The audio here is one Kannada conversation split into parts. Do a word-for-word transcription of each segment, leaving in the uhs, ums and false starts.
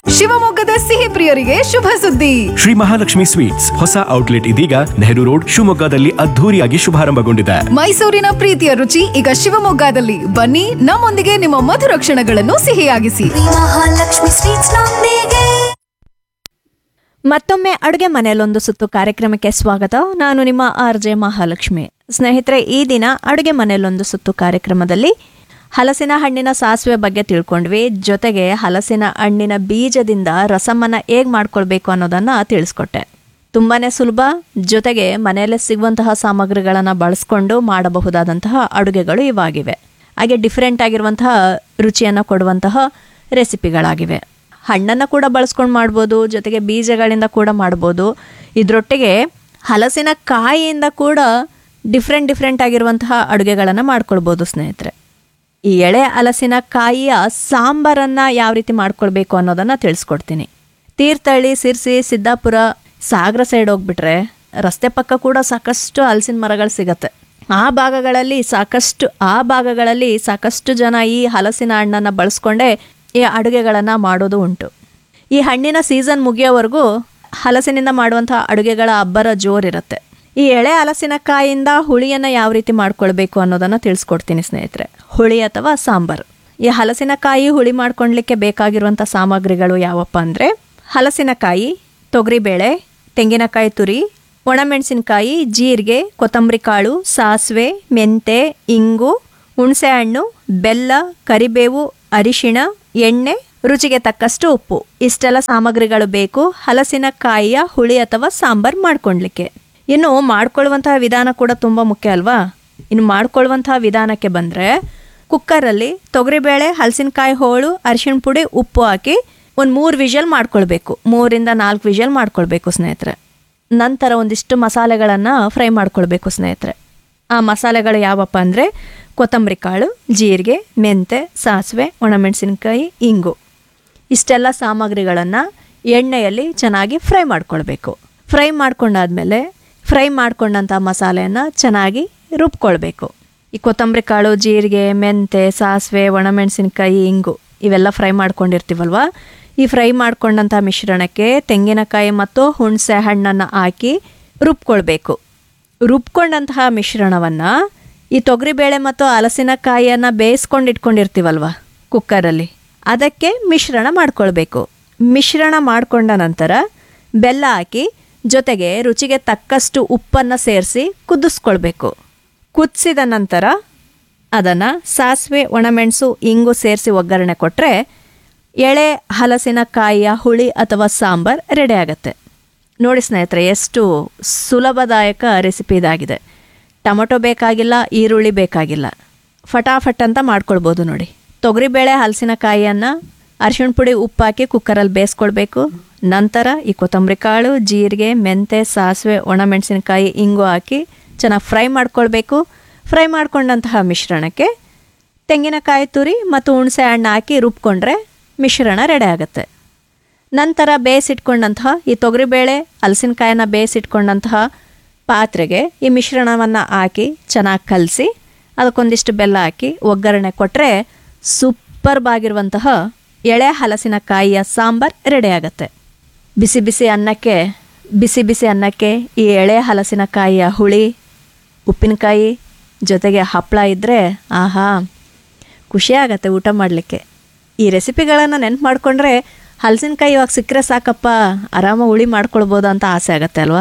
ಶಿವಮೊಗ್ಗದ ಸಿಹಿ ಪ್ರಿಯರಿಗೆ ಶುಭ ಸುದ್ದಿ. ಶ್ರೀ ಮಹಾಲಕ್ಷ್ಮಿ ಸ್ವೀಟ್ಸ್ ಹೊಸ ಔಟ್ಲೆಟ್ ಇದೀಗ ನೆಹರು ರೋಡ್ ಶಿವಮೊಗ್ಗದಲ್ಲಿ ಅದ್ಧೂರಿಯಾಗಿ ಶುಭಾರಂಭಗೊಂಡಿದೆ. ಮೈಸೂರಿನ ಪ್ರೀತಿಯ ರುಚಿ ಈಗ ಶಿವಮೊಗ್ಗದಲ್ಲಿ. ಬನ್ನಿ, ನಮ್ಮೊಂದಿಗೆ ನಿಮ್ಮ ಮಧುರ ಕ್ಷಣಗಳನ್ನು ಸಿಹಿಯಾಗಿಸಿ. ಮಹಾಲಕ್ಷ್ಮಿ ಸ್ವೀಟ್ಸ್ ನೊಂದಿಗೆ. ಮತ್ತೊಮ್ಮೆ ಅಡುಗೆ ಮನೆಯಲ್ಲೊಂದು ಸುತ್ತು ಕಾರ್ಯಕ್ರಮಕ್ಕೆ ಸ್ವಾಗತ. ನಾನು ನಿಮ್ಮ ಆರ್ ಜೆ ಮಹಾಲಕ್ಷ್ಮಿ. ಸ್ನೇಹಿತರೆ, ಈ ದಿನ ಅಡುಗೆ ಮನೆಯಲ್ಲೊಂದು ಸುತ್ತು ಕಾರ್ಯಕ್ರಮದಲ್ಲಿ ಹಲಸಿನ ಹಣ್ಣಿನ ಸಾಸಿವೆ ಬಗ್ಗೆ ತಿಳ್ಕೊಂಡ್ವಿ. ಜೊತೆಗೆ ಹಲಸಿನ ಹಣ್ಣಿನ ಬೀಜದಿಂದ ರಸಮನ್ನು ಹೇಗೆ ಮಾಡ್ಕೊಳ್ಬೇಕು ಅನ್ನೋದನ್ನು ತಿಳಿಸ್ಕೊಟ್ಟೆ. ತುಂಬಾ ಸುಲಭ, ಜೊತೆಗೆ ಮನೆಯಲ್ಲೇ ಸಿಗುವಂತಹ ಸಾಮಗ್ರಿಗಳನ್ನು ಬಳಸ್ಕೊಂಡು ಮಾಡಬಹುದಾದಂತಹ ಅಡುಗೆಗಳು ಇವಾಗಿವೆ. ಹಾಗೆ ಡಿಫ್ರೆಂಟ್ ಆಗಿರುವಂತಹ ರುಚಿಯನ್ನು ಕೊಡುವಂತಹ ರೆಸಿಪಿಗಳಾಗಿವೆ. ಹಣ್ಣನ್ನು ಕೂಡ ಬಳಸ್ಕೊಂಡು ಮಾಡ್ಬೋದು, ಜೊತೆಗೆ ಬೀಜಗಳಿಂದ ಕೂಡ ಮಾಡ್ಬೋದು. ಇದರೊಟ್ಟಿಗೆ ಹಲಸಿನ ಕಾಯಿಯಿಂದ ಕೂಡ ಡಿಫ್ರೆಂಟ್ ಡಿಫ್ರೆಂಟ್ ಆಗಿರುವಂತಹ ಅಡುಗೆಗಳನ್ನು ಮಾಡ್ಕೊಳ್ಬೋದು ಸ್ನೇಹಿತರೆ. ಈ ಎಳೆ ಹಲಸಿನ ಕಾಯಿಯ ಸಾಂಬಾರನ್ನು ಯಾವ ರೀತಿ ಮಾಡ್ಕೊಳ್ಬೇಕು ಅನ್ನೋದನ್ನು ತಿಳಿಸ್ಕೊಡ್ತೀನಿ. ತೀರ್ಥಹಳ್ಳಿ, ಸಿರ್ಸಿ, ಸಿದ್ದಾಪುರ, ಸಾಗರ ಸೈಡ್ ಹೋಗ್ಬಿಟ್ರೆ ರಸ್ತೆ ಪಕ್ಕ ಕೂಡ ಸಾಕಷ್ಟು ಹಲಸಿನ ಮರಗಳು ಸಿಗತ್ತೆ. ಆ ಭಾಗಗಳಲ್ಲಿ ಸಾಕಷ್ಟು ಆ ಭಾಗಗಳಲ್ಲಿ ಸಾಕಷ್ಟು ಜನ ಈ ಹಲಸಿನ ಹಣ್ಣನ್ನು ಬಳಸ್ಕೊಂಡೇ ಈ ಅಡುಗೆಗಳನ್ನು ಮಾಡೋದು ಉಂಟು. ಈ ಹಣ್ಣಿನ ಸೀಸನ್ ಮುಗಿಯೋವರೆಗೂ ಹಲಸಿನಿಂದ ಮಾಡುವಂಥ ಅಡುಗೆಗಳ ಅಬ್ಬರ ಜೋರಿರುತ್ತೆ. ಈ ಎಳೆ ಹಲಸಿನಕಾಯಿಂದ ಹುಳಿಯನ್ನು ಯಾವ ರೀತಿ ಮಾಡ್ಕೊಳ್ಬೇಕು ಅನ್ನೋದನ್ನು ತಿಳಿಸ್ಕೊಡ್ತೀನಿ ಸ್ನೇಹಿತರೆ. ಹುಳಿ ಅಥವಾ ಸಾಂಬಾರು. ಈ ಹಲಸಿನಕಾಯಿ ಹುಳಿ ಮಾಡ್ಕೊಳ್ಲಿಕ್ಕೆ ಬೇಕಾಗಿರುವಂಥ ಸಾಮಗ್ರಿಗಳು ಯಾವಪ್ಪ ಅಂದರೆ ಹಲಸಿನಕಾಯಿ, ತೊಗರಿಬೇಳೆ, ತೆಂಗಿನಕಾಯಿ ತುರಿ, ಒಣಮೆಣಸಿನಕಾಯಿ, ಜೀರಿಗೆ, ಕೊತ್ತಂಬರಿ ಕಾಳು, ಸಾಸಿವೆ, ಮೆಂತೆ, ಇಂಗು, ಹುಣಸೆಹಣ್ಣು, ಬೆಲ್ಲ, ಕರಿಬೇವು, ಅರಿಶಿಣ, ಎಣ್ಣೆ, ರುಚಿಗೆ ತಕ್ಕಷ್ಟು ಉಪ್ಪು. ಇಷ್ಟೆಲ್ಲ ಸಾಮಗ್ರಿಗಳು ಬೇಕು ಹಲಸಿನಕಾಯಿಯ ಹುಳಿ ಅಥವಾ ಸಾಂಬಾರು ಮಾಡ್ಕೊಳ್ಲಿಕ್ಕೆ. ಇನ್ನು ಮಾಡ್ಕೊಳ್ಳುವಂತಹ ವಿಧಾನ ಕೂಡ ತುಂಬ ಮುಖ್ಯ ಅಲ್ವಾ? ಇನ್ನು ಮಾಡ್ಕೊಳ್ಳುವಂತಹ ವಿಧಾನಕ್ಕೆ ಬಂದರೆ ಕುಕ್ಕರಲ್ಲಿ ತೊಗರಿಬೇಳೆ, ಹಲಸಿನಕಾಯಿ ಹೋಳು, ಅರಿಶಿಣ ಪುಡಿ, ಉಪ್ಪು ಹಾಕಿ ಒಂದು ಮೂರು ವಿಷಲ್ ಮಾಡ್ಕೊಳ್ಬೇಕು. ಮೂರಿಂದ ನಾಲ್ಕು ವಿಷಲ್ ಮಾಡ್ಕೊಳ್ಬೇಕು ಸ್ನೇಹಿತರೆ. ನಂತರ ಒಂದಿಷ್ಟು ಮಸಾಲೆಗಳನ್ನು ಫ್ರೈ ಮಾಡ್ಕೊಳ್ಬೇಕು ಸ್ನೇಹಿತರೆ. ಆ ಮಸಾಲೆಗಳು ಯಾವಪ್ಪ ಅಂದರೆ ಕೊತ್ತಂಬರಿ ಕಾಳು, ಜೀರಿಗೆ, ಮೆಂತೆ, ಸಾಸಿವೆ, ಒಣಮೆಣಸಿನಕಾಯಿ, ಇಂಗು. ಇಷ್ಟೆಲ್ಲ ಸಾಮಗ್ರಿಗಳನ್ನು ಎಣ್ಣೆಯಲ್ಲಿ ಚೆನ್ನಾಗಿ ಫ್ರೈ ಮಾಡ್ಕೊಳ್ಬೇಕು. ಫ್ರೈ ಮಾಡ್ಕೊಂಡಾದ್ಮೇಲೆ ಫ್ರೈ ಮಾಡ್ಕೊಂಡಂಥ ಮಸಾಲೆಯನ್ನು ಚೆನ್ನಾಗಿ ರುಬ್ಕೊಳ್ಬೇಕು. ಈ ಕೊತ್ತಂಬರಿ ಕಾಳು, ಜೀರಿಗೆ, ಮೆಂತೆ, ಸಾಸಿವೆ, ಒಣಮೆಣಸಿನಕಾಯಿ, ಇಂಗು ಇವೆಲ್ಲ ಫ್ರೈ ಮಾಡ್ಕೊಂಡಿರ್ತೀವಲ್ವ, ಈ ಫ್ರೈ ಮಾಡ್ಕೊಂಡಂಥ ಮಿಶ್ರಣಕ್ಕೆ ತೆಂಗಿನಕಾಯಿ ಮತ್ತು ಹುಣಸೆ ಹಣ್ಣನ್ನು ಹಾಕಿ ರುಬ್ಕೊಳ್ಬೇಕು. ರುಬ್ಕೊಂಡಂತಹ ಮಿಶ್ರಣವನ್ನು ಈ ತೊಗರಿಬೇಳೆ ಮತ್ತು ಹಲಸಿನಕಾಯಿಯನ್ನು ಬೇಯಿಸ್ಕೊಂಡು ಇಟ್ಕೊಂಡಿರ್ತೀವಲ್ವ ಕುಕ್ಕರಲ್ಲಿ, ಅದಕ್ಕೆ ಮಿಶ್ರಣ ಮಾಡ್ಕೊಳ್ಬೇಕು. ಮಿಶ್ರಣ ಮಾಡಿಕೊಂಡ ನಂತರ ಬೆಲ್ಲ ಹಾಕಿ ಜೊತೆಗೆ ರುಚಿಗೆ ತಕ್ಕಷ್ಟು ಉಪ್ಪನ್ನು ಸೇರಿಸಿ ಕುದಿಸ್ಕೊಳ್ಬೇಕು. ಕುದಿಸಿದ ನಂತರ ಅದನ್ನು ಸಾಸಿವೆ, ಒಣಮೆಣಸು, ಇಂಗು ಸೇರಿಸಿ ಒಗ್ಗರಣೆ ಕೊಟ್ಟರೆ ಎಳೆ ಹಲಸಿನಕಾಯಿಯ ಹುಳಿ ಅಥವಾ ಸಾಂಬಾರು ರೆಡಿ ಆಗುತ್ತೆ. ನೋಡಿ ಸ್ನೇಹಿತರೆ, ಎಷ್ಟು ಸುಲಭದಾಯಕ ರೆಸಿಪಿ ಇದಾಗಿದೆ. ಟೊಮೊಟೊ ಬೇಕಾಗಿಲ್ಲ, ಈರುಳ್ಳಿ ಬೇಕಾಗಿಲ್ಲ, ಫಟಾಫಟ್ ಅಂತ ಮಾಡ್ಕೊಳ್ಬೋದು ನೋಡಿ. ತೊಗರಿಬೇಳೆ, ಹಲಸಿನಕಾಯಿಯನ್ನು ಅರಿಶಿಣ ಪುಡಿ, ಉಪ್ಪು ಹಾಕಿ ಕುಕ್ಕರಲ್ಲಿ ಬೇಯಿಸ್ಕೊಳ್ಬೇಕು. ನಂತರ ಈ ಕೊತ್ತಂಬರಿ ಕಾಳು, ಜೀರಿಗೆ, ಮೆಂತೆ, ಸಾಸಿವೆ, ಒಣಮೆಣಸಿನಕಾಯಿ, ಇಂಗು ಹಾಕಿ ಚೆನ್ನಾಗಿ ಫ್ರೈ ಮಾಡ್ಕೊಳ್ಬೇಕು. ಫ್ರೈ ಮಾಡ್ಕೊಂಡಂತಹ ಮಿಶ್ರಣಕ್ಕೆ ತೆಂಗಿನಕಾಯಿ ತುರಿ ಮತ್ತು ಹುಣಸೆ ಹಣ್ಣು ಹಾಕಿ ರುಬ್ಕೊಂಡ್ರೆ ಮಿಶ್ರಣ ರೆಡಿ ಆಗುತ್ತೆ. ನಂತರ ಬೇಯಿಸಿಟ್ಕೊಂಡಂತಹ ಈ ತೊಗರಿಬೇಳೆ, ಹಲಸಿನಕಾಯಿನ ಬೇಯಿಸಿಟ್ಕೊಂಡಂತಹ ಪಾತ್ರೆಗೆ ಈ ಮಿಶ್ರಣವನ್ನು ಹಾಕಿ ಚೆನ್ನಾಗಿ ಕಲಸಿ ಅದಕ್ಕೊಂದಿಷ್ಟು ಬೆಲ್ಲ ಹಾಕಿ ಒಗ್ಗರಣೆ ಕೊಟ್ಟರೆ ಸೂಪರ್ಬ್ ಆಗಿರುವಂತಹ ಎಳೆ ಹಲಸಿನಕಾಯಿಯ ಸಾಂಬಾರು ರೆಡಿ ಆಗುತ್ತೆ. ಬಿಸಿ ಬಿಸಿ ಅನ್ನಕ್ಕೆ ಬಿಸಿ ಬಿಸಿ ಅನ್ನಕ್ಕೆ ಈ ಎಳೆ ಹಲಸಿನಕಾಯಿಯ ಹುಳಿ, ಉಪ್ಪಿನಕಾಯಿ ಜೊತೆಗೆ ಹಪ್ಪಳ ಇದ್ದರೆ ಆಹಾ, ಖುಷಿಯಾಗತ್ತೆ ಊಟ ಮಾಡಲಿಕ್ಕೆ. ಈ ರೆಸಿಪಿಗಳನ್ನು ನೆನ್ಪು ಮಾಡಿಕೊಂಡ್ರೆ ಹಲಸಿನಕಾಯಿ ಇವಾಗ ಸಿಕ್ಕರೆ ಸಾಕಪ್ಪ, ಆರಾಮಾಗಿ ಹುಳಿ ಮಾಡ್ಕೊಳ್ಬೋದು ಅಂತ ಆಸೆ ಆಗುತ್ತೆ ಅಲ್ವಾ?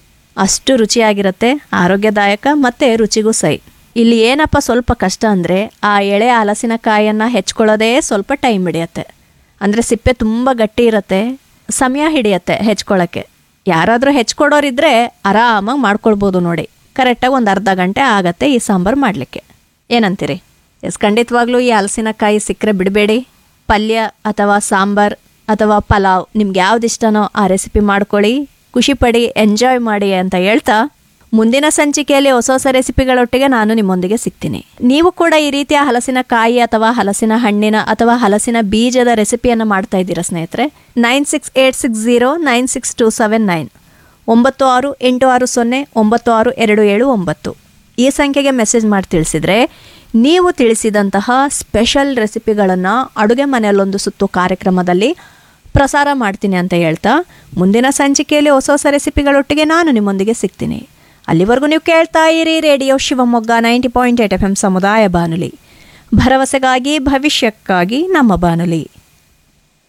ಅಷ್ಟು ರುಚಿಯಾಗಿರುತ್ತೆ, ಆರೋಗ್ಯದಾಯಕ ಮತ್ತು ರುಚಿಗೂ ಸೈ. ಇಲ್ಲಿ ಏನಪ್ಪ ಸ್ವಲ್ಪ ಕಷ್ಟ ಅಂದರೆ ಆ ಎಳೆ ಹಲಸಿನಕಾಯಿಯನ್ನು ಹೆಚ್ಕೊಳ್ಳೋದೇ ಸ್ವಲ್ಪ ಟೈಮ್ ಹಿಡಿಯತ್ತೆ. ಅಂದರೆ ಸಿಪ್ಪೆ ತುಂಬ ಗಟ್ಟಿ ಇರುತ್ತೆ, ಸಮಯ ಹಿಡಿಯತ್ತೆ ಹೆಚ್ಕೊಳ್ಳೋಕ್ಕೆ. ಯಾರಾದರೂ ಹೆಚ್ಕೊಡೋರಿದ್ದರೆ ಆರಾಮಾಗಿ ಮಾಡ್ಕೊಳ್ಬೋದು ನೋಡಿ. ಕರೆಕ್ಟಾಗಿ ಒಂದು ಅರ್ಧ ಗಂಟೆ ಆಗತ್ತೆ ಈ ಸಾಂಬಾರು ಮಾಡಲಿಕ್ಕೆ. ಏನಂತೀರಿ? ಎಸ್, ಖಂಡಿತವಾಗ್ಲೂ ಈ ಹಲಸಿನಕಾಯಿ ಸಿಕ್ಕರೆ ಬಿಡಬೇಡಿ. ಪಲ್ಯ ಅಥವಾ ಸಾಂಬಾರು ಅಥವಾ ಪಲಾವ್ ನಿಮ್ಗೆ ಯಾವ್ದು ಇಷ್ಟನೋ ಆ ರೆಸಿಪಿ ಮಾಡ್ಕೊಳ್ಳಿ, ಖುಷಿಪಡಿ, ಎಂಜಾಯ್ ಮಾಡಿ ಅಂತ ಹೇಳ್ತಾ ಮುಂದಿನ ಸಂಚಿಕೆಯಲ್ಲಿ ಹೊಸ ಹೊಸ ರೆಸಿಪಿಗಳೊಟ್ಟಿಗೆ ನಾನು ನಿಮ್ಮೊಂದಿಗೆ ಸಿಗ್ತೀನಿ. ನೀವು ಕೂಡ ಈ ರೀತಿಯ ಹಲಸಿನಕಾಯಿ ಅಥವಾ ಹಲಸಿನ ಹಣ್ಣಿನ ಅಥವಾ ಹಲಸಿನ ಬೀಜದ ರೆಸಿಪಿಯನ್ನು ಮಾಡ್ತಾ ಇದ್ದೀರಾ ಸ್ನೇಹಿತರೆ? Nine six eight six zero nine six two seven nine ಒಂಬತ್ತು ಆರು ಎಂಟು ಆರು ಸೊನ್ನೆ ಒಂಬತ್ತು ಆರು ಎರಡು ಏಳು ಒಂಬತ್ತು ಈ ಸಂಖ್ಯೆಗೆ ಮೆಸೇಜ್ ಮಾಡಿ ತಿಳಿಸಿದರೆ ನೀವು ತಿಳಿಸಿದಂತಹ ಸ್ಪೆಷಲ್ ರೆಸಿಪಿಗಳನ್ನು ಅಡುಗೆ ಮನೆಯಲ್ಲೊಂದು ಸುತ್ತು ಕಾರ್ಯಕ್ರಮದಲ್ಲಿ ಪ್ರಸಾರ ಮಾಡ್ತೀನಿ ಅಂತ ಹೇಳ್ತಾ ಮುಂದಿನ ಸಂಚಿಕೆಯಲ್ಲಿ ಹೊಸ ಹೊಸ ರೆಸಿಪಿಗಳೊಟ್ಟಿಗೆ ನಾನು ನಿಮ್ಮೊಂದಿಗೆ ಸಿಗ್ತೀನಿ. ಅಲ್ಲಿವರೆಗೂ ನೀವು ಕೇಳ್ತಾ ಇರಿ radio Shivamogga ninety point eight F M ಸಮುದಾಯ ಬಾನುಲಿ, ಭರವಸೆಗಾಗಿ ಭವಿಷ್ಯಕ್ಕಾಗಿ ನಮ್ಮ ಬಾನುಲಿ.